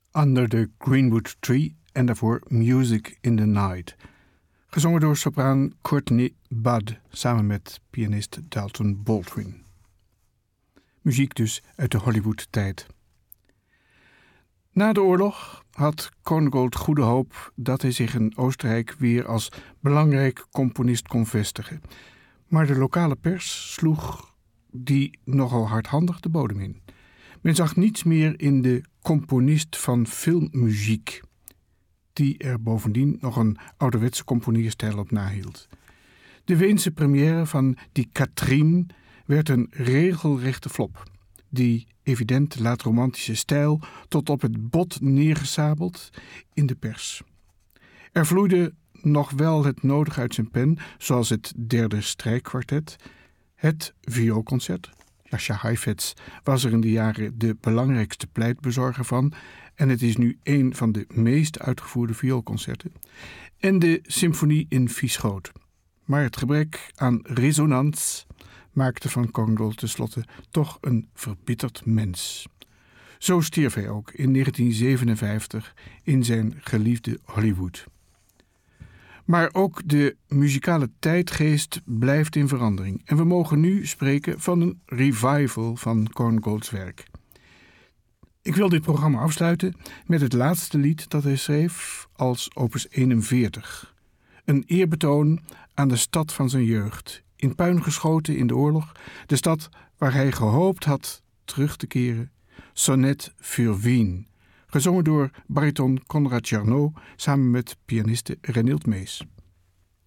Under the Greenwood Tree en daarvoor Music in the Night. Gezongen door sopraan Courtney Budd samen met pianist Dalton Baldwin. Muziek dus uit de Hollywood-tijd. Na de oorlog had Korngold goede hoop dat hij zich in Oostenrijk weer als belangrijk componist kon vestigen. Maar de lokale pers sloeg die nogal hardhandig de bodem in. Men zag niets meer in de componist van filmmuziek, die er bovendien nog een ouderwetse componeerstijl op nahield. De Weense première van Die Katrien werd een regelrechte flop, die evident laat-romantische stijl tot op het bot neergesabeld in de pers. Er vloeide nog wel het nodige uit zijn pen, zoals het derde strijkkwartet, het vioolconcert. Jascha Heifetz was er in de jaren de belangrijkste pleitbezorger van en het is nu een van de meest uitgevoerde vioolconcerten. En de symfonie in Vieschoot. Maar het gebrek aan resonans maakte van Korngold tenslotte toch een verbitterd mens. Zo stierf hij ook in 1957 in zijn geliefde Hollywood. Maar ook de muzikale tijdgeest blijft in verandering. En we mogen nu spreken van een revival van Korngolds werk. Ik wil dit programma afsluiten met het laatste lied dat hij schreef als opus 41. Een eerbetoon aan de stad van zijn jeugd. In puin geschoten in de oorlog. De stad waar hij gehoopt had terug te keren. Sonnet für Wien. Gezongen door bariton Konrad Jarno samen met pianiste Renild Mees.